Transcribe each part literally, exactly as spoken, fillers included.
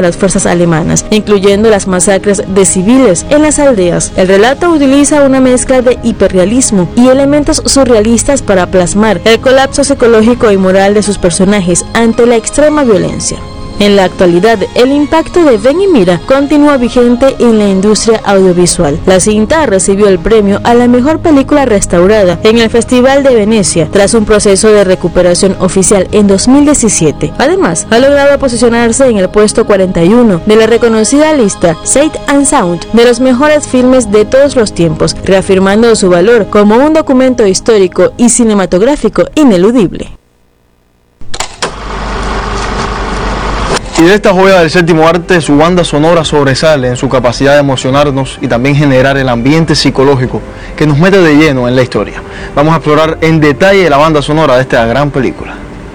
las fuerzas alemanas, incluyendo las masacres de civiles en las aldeas. El relato utiliza una mezcla de hiperrealismo y elementos surrealistas para plasmar el colapso psicológico y moral de sus personajes ante la extrema violencia. En la actualidad, el impacto de Ven y Mira continúa vigente en la industria audiovisual. La cinta recibió el premio a la mejor película restaurada en el Festival de Venecia, tras un proceso de recuperación oficial en dos mil diecisiete. Además, ha logrado posicionarse en el puesto cuarenta y uno de la reconocida lista Sight and Sound de los mejores filmes de todos los tiempos, reafirmando su valor como un documento histórico y cinematográfico ineludible. Y de esta joya del séptimo arte, su banda sonora sobresale en su capacidad de emocionarnos y también generar el ambiente psicológico que nos mete de lleno en la historia. Vamos a explorar en detalle la banda sonora de esta gran película.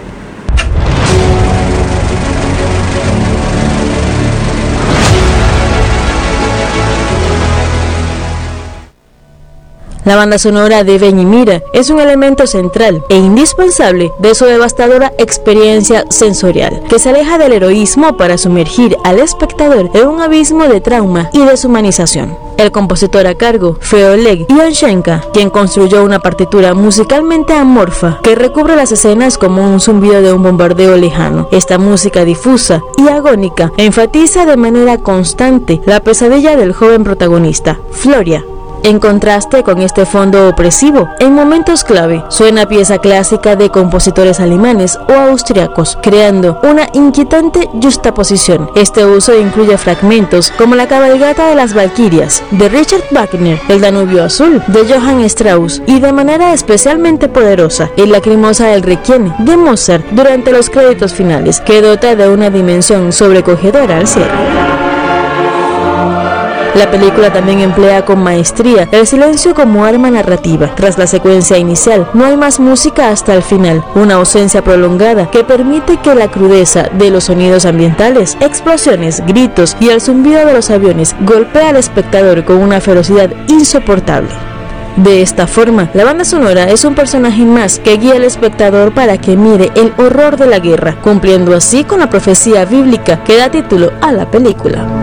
La banda sonora de Ven y Mira es un elemento central e indispensable de su devastadora experiencia sensorial, que se aleja del heroísmo para sumergir al espectador en un abismo de trauma y deshumanización. El compositor a cargo fue Oleg Yanchenko, quien construyó una partitura musicalmente amorfa que recubre las escenas como un zumbido de un bombardeo lejano. Esta música difusa y agónica enfatiza de manera constante la pesadilla del joven protagonista, Floria. En contraste con este fondo opresivo, en momentos clave suena pieza clásica de compositores alemanes o austriacos, creando una inquietante juxtaposición. Este uso incluye fragmentos como la cabalgata de las Valquirias de Richard Wagner, el Danubio Azul de Johann Strauss y, de manera especialmente poderosa, el Lacrimosa del Requiem de Mozart durante los créditos finales, que dota de una dimensión sobrecogedora al cierre. La película también emplea con maestría el silencio como arma narrativa. Tras la secuencia inicial, no hay más música hasta el final, una ausencia prolongada que permite que la crudeza de los sonidos ambientales, explosiones, gritos y el zumbido de los aviones golpee al espectador con una ferocidad insoportable. De esta forma, la banda sonora es un personaje más que guía al espectador para que mire el horror de la guerra, cumpliendo así con la profecía bíblica que da título a la película.